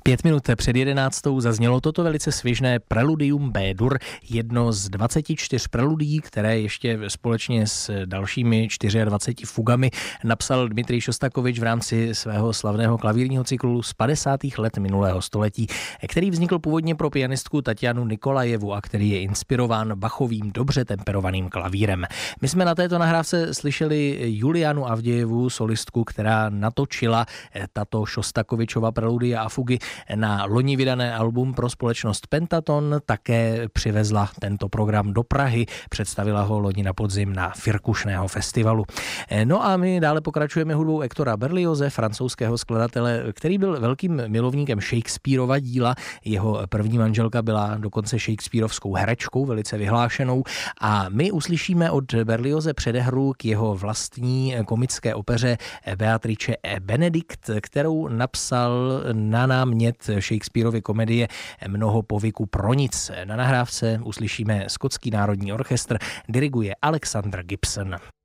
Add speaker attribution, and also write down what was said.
Speaker 1: 5 minut před 11. zaznělo toto velice svižné preludium B-dur, jedno z 24 preludií, které ještě společně s dalšími 24 fugami napsal Dmitrij Šostakovič v rámci svého slavného klavírního cyklu z 50. let minulého století, který vznikl původně pro pianistku Tatjanu Nikolajevu a který je inspirován Bachovým dobře temperovaným klavírem. My jsme na této nahrávce slyšeli Julianu Avdějevu, solistku, která natočila tato Šostakovičova preludia a fugy na loni vydané album pro společnost Pentaton, také přivezla tento program do Prahy, představila ho loni na podzim na Firkušného festivalu. No a my dále pokračujeme hudbou Hectora Berlioze, francouzského skladatele, který byl velkým milovníkem Shakespearova díla. Jeho první manželka byla dokonce Shakespearovskou herečkou, velice vyhlášenou, a my uslyšíme od Berlioze předehru k jeho vlastní komické opeře Beatrice Benedikt, kterou napsal na námět Shakespearovy komedie Mnoho povyku pro nic. Na nahrávce uslyšíme Skotský národní orchestr, diriguje Alexander Gibson.